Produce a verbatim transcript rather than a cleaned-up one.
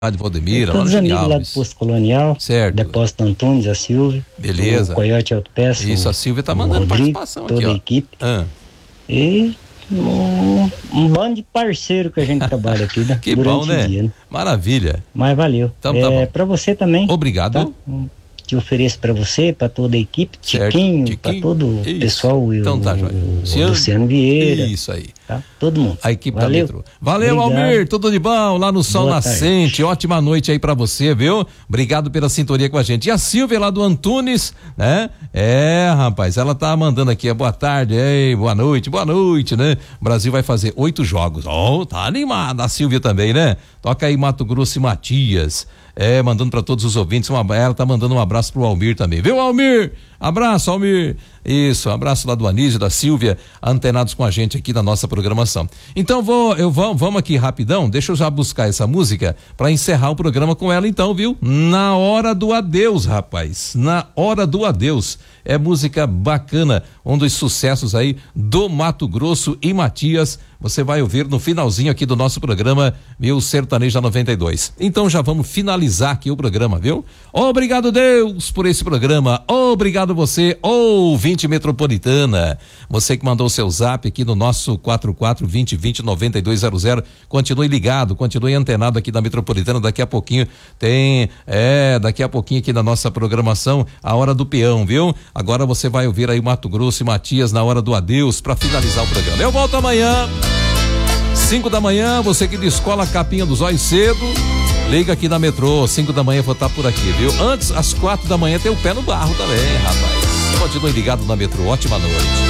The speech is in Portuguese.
de Valdemira, todos os amigos Alves. lá do Posto Colonial, certo. Depósito Antunes, a Silvia, beleza. O Coyote Autopeça. Isso, a Silvia tá mandando Rodrigo, participação toda aqui, ó. a equipe. Ah. E um, um bando de parceiro que a gente trabalha aqui, né? Que durante bom, né? o dia, né? Maravilha. Mas valeu. Então, é, tá bom. pra você também. Obrigado. Tá? Que ofereço pra você, pra toda a equipe, certo. Tiquinho, Tiquinho. pra todo o Isso. pessoal, então, tá, o, joia. o Luciano Vieira. Isso aí. Tá? Todo mundo. A equipe valeu. da Metro. Valeu, Obrigado. Almir, tudo de bom lá no Sol Boa Nascente. tarde. Ótima noite aí pra você, viu? Obrigado pela sintonia com a gente. E a Silvia lá do Antunes, né? É, rapaz, ela tá mandando aqui, boa tarde, ei, boa noite, boa noite, né? O Brasil vai fazer oito jogos. Oh, tá animada a Silvia também, né? Toca aí Mato Grosso e Matias. É, mandando pra todos os ouvintes, uma, ela tá mandando um abraço pro Almir também, viu, Almir? Abraço, Almir. Isso, um abraço lá do Anísio, da Silvia, antenados com a gente aqui na nossa programação. Então vou, eu vou, vamos aqui rapidão, deixa eu já buscar essa música pra encerrar o programa com ela então, viu? Na hora do adeus, rapaz, na hora do adeus. É música bacana, um dos sucessos aí do Mato Grosso e Matias. Você vai ouvir no finalzinho aqui do nosso programa, viu? Sertaneja noventa e dois. Então já vamos finalizar aqui o programa, viu? Obrigado, Deus, por esse programa. Obrigado você, ouvinte metropolitana. Você que mandou o seu zap aqui no nosso quatro quatro dois zero dois zero nove dois zero zero. Continue ligado, continue antenado aqui da Metropolitana. Daqui a pouquinho tem, é, daqui a pouquinho aqui na nossa programação, a Hora do Peão, viu? Agora você vai ouvir aí Mato Grosso e Matias na hora do adeus para finalizar o programa. Eu volto amanhã, cinco da manhã, você que descola a capinha dos olhos cedo, liga aqui na Metrô, cinco da manhã eu vou estar por aqui, viu? Antes, às quatro da manhã tem o pé no barro também, rapaz. Continue ligado na Metrô, ótima noite.